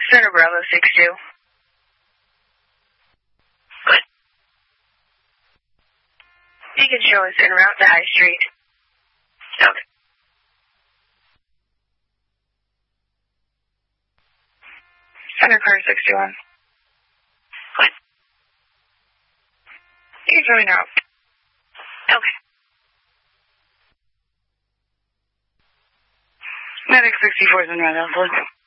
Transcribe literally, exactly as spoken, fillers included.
Center Bravo six two. Good. You can show us en route to High Street. Okay. Center Car sixty-one. Good. You can show en route. Okay. Medic sixty-four is en route, Alpha.